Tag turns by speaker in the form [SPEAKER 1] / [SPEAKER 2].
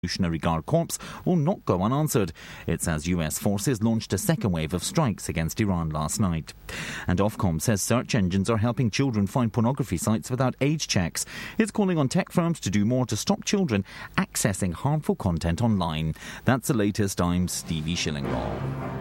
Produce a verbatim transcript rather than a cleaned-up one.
[SPEAKER 1] Revolutionary Guard Corps will not go unanswered. It says U S forces launched a second wave of strikes against Iran last night. And Ofcom says search engines are helping children find pornography sites without age checks. It's calling on tech firms to do more to stop children accessing harmful content online. That's the latest. I'm Stevie Shillinglaw.